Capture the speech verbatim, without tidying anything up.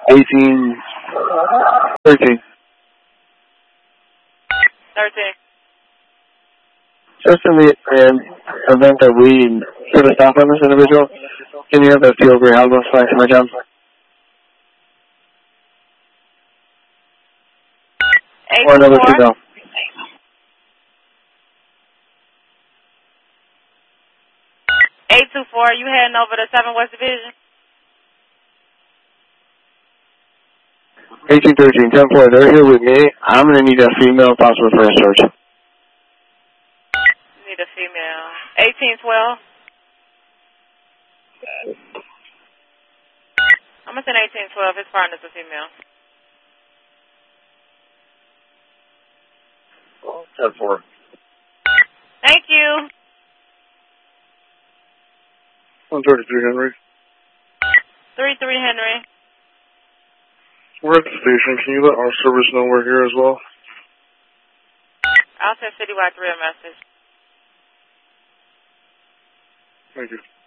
eighteen, thirteen. thirteen. Just in the um, event that we put a stop on this individual, can you have that field grey Alba fly to my job? eight Or another two two down. eight two four, you heading over to seven West Division? eighteen thirteen, ten four, they're here with me. I'm going to need a female possible for a search. You need a female. eighteen twelve. I'm going to send eighteen twelve. His partner's a female. ten four. Thank you. one thirty-three Henry. three three Henry. We're at the station. Can you let our service know we're here as well? I'll send Citywide three a message. Thank you.